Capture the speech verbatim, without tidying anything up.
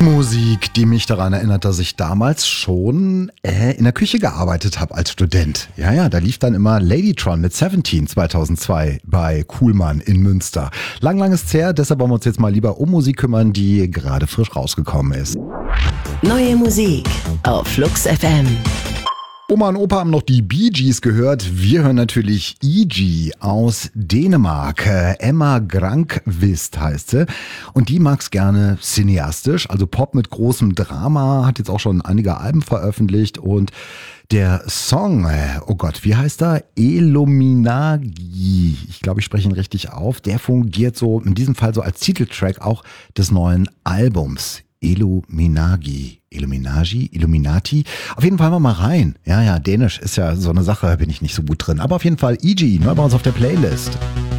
Musik, die mich daran erinnert, dass ich damals schon äh, in der Küche gearbeitet habe als Student. Ja, ja, da lief dann immer Ladytron mit siebzehn zweitausendzwei bei Kuhlmann in Münster. Lang, lang ist's her, deshalb wollen wir uns jetzt mal lieber um Musik kümmern, die gerade frisch rausgekommen ist. Neue Musik auf Flux F M. Oma und Opa haben noch die Bee Gees gehört. Wir hören natürlich E G aus Dänemark. Äh, Emma Grankvist heißt sie. Und die mag's gerne cineastisch, also Pop mit großem Drama, hat jetzt auch schon einige Alben veröffentlicht. Und der Song, äh, oh Gott, wie heißt er? Illuminagi. Ich glaube, ich spreche ihn richtig auf. Der fungiert so, in diesem Fall so als Titeltrack auch des neuen Albums. Illuminagi. Illuminagi, Illuminati. Auf jeden Fall mal mal rein. Ja, ja, Dänisch ist ja so eine Sache, bin ich nicht so gut drin. Aber auf jeden Fall E G, neu bei uns auf der Playlist.